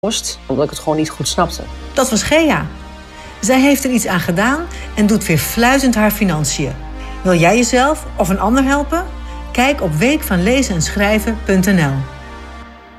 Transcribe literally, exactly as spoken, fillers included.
Post, omdat ik het gewoon niet goed snapte. Dat was Gea. Zij heeft er iets aan gedaan en doet weer fluitend haar financiën. Wil jij jezelf of een ander helpen? Kijk op week van lezen en schrijven punt n l.